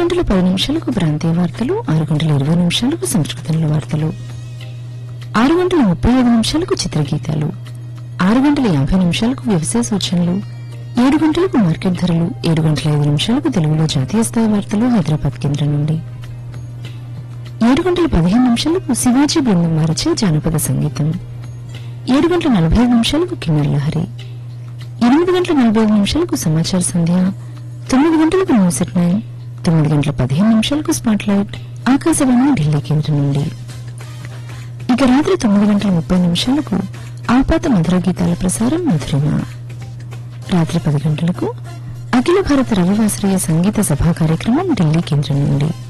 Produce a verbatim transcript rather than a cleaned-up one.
గంటల పది నిమిషాలకు ప్రాంతీయ వార్తలు, ఆరు గంటల ఇరవై నిమిషాలకు సంస్కృతంలో వార్తలు, ఆరు గంటల ముప్పై ఐదు నిమిషాలకు చిత్రగీతాలు, ఆరు గంటల యాభై నిమిషాలకు వ్యవసాయ సూచనలు, ఏడు గంటలకు మార్కెట్ ధరలు, ఏడు గంటల ఐదు నిమిషాలకు తెలుగులో జాతీయ స్థాయి వార్తలు హైదరాబాద్ కేంద్రం నుండి, ఏడు గంటల పదిహేను నిమిషాలకు శివాజీ బృందం వారిచే జానపద సంగీతం, ఏడు గంటల నలభై ఐదు నిమిషాలకు కిన్నెర లహరి, ఎనిమిది గంటల నలభై ఐదు నిమిషాలకు సమాచార సంధ్య, తొమ్మిది గంటలకు న్యూస్ ఎట్ నైన్, తొమ్మిది గంటల పదిహేను నిమిషాలకు స్పాట్ లైట్ ఆకాశవాణి ఢిల్లీ కేంద్రం నుండి. ఇక రాత్రి తొమ్మిది గంటల ముప్పై నిమిషాలకు ఆపాత మధుర గీతాల ప్రసారం మధురిమ. రాత్రి పది గంటలకు అఖిల భారత రవివాసరీయ సంగీత సభా కార్యక్రమం ఢిల్లీ కేంద్రం నుండి.